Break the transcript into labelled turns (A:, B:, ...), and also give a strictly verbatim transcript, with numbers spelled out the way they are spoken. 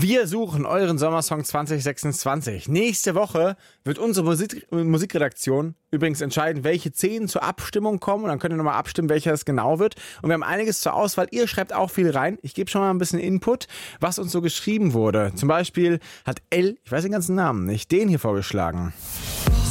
A: Wir suchen euren Sommersong zwanzig sechsundzwanzig. Nächste Woche wird unsere Musik- Musikredaktion übrigens entscheiden, welche zehn zur Abstimmung kommen. Und dann könnt ihr nochmal abstimmen, welcher es genau wird. Und wir haben einiges zur Auswahl. Ihr schreibt auch viel rein. Ich gebe schon mal ein bisschen Input, was uns so geschrieben wurde. Zum Beispiel hat L, ich weiß den ganzen Namen nicht, den hier vorgeschlagen.